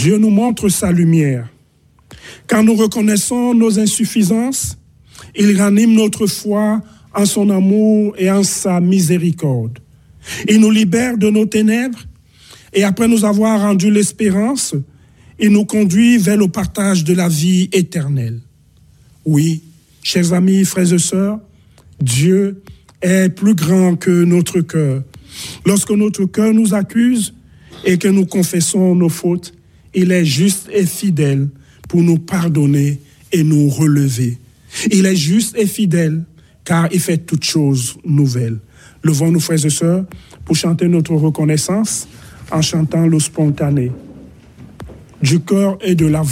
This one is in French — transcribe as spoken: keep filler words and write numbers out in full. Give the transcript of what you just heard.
Dieu nous montre sa lumière. Quand nous reconnaissons nos insuffisances, il ranime notre foi en son amour et en sa miséricorde. Il nous libère de nos ténèbres et après nous avoir rendu l'espérance, il nous conduit vers le partage de la vie éternelle. Oui, chers amis, frères et sœurs, Dieu est plus grand que notre cœur. Lorsque notre cœur nous accuse et que nous confessons nos fautes, il est juste et fidèle pour nous pardonner et nous relever. Il est juste et fidèle car il fait toutes choses nouvelles. Levons-nous, frères et sœurs, pour chanter notre reconnaissance en chantant le spontané. Du cœur et de la